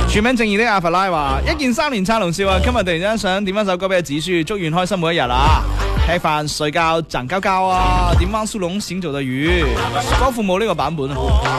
全名正義的阿弗拉話：1件3年叉龍笑啊！今日突然間想點一首歌俾子書，祝願開心每一日啊！吃飯睡覺長高高啊！點彎蘇龍醒做嘅魚，歌父母呢個版本啊！